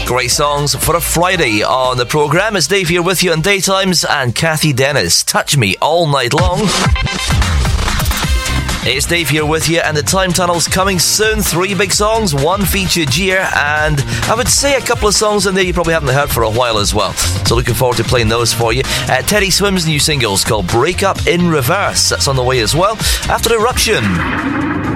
Great songs for a Friday on the programme. It's Dave here with you on Daytimes and Kathy Dennis. Touch Me All Night Long. It's Dave here with you, and the Time Tunnel's coming soon. 3 big songs, 1 featured year, and I would say a couple of songs in there you probably haven't heard for a while as well. So looking forward to playing those for you. Teddy Swim's new single's called Break Up in Reverse. That's on the way as well after Eruption.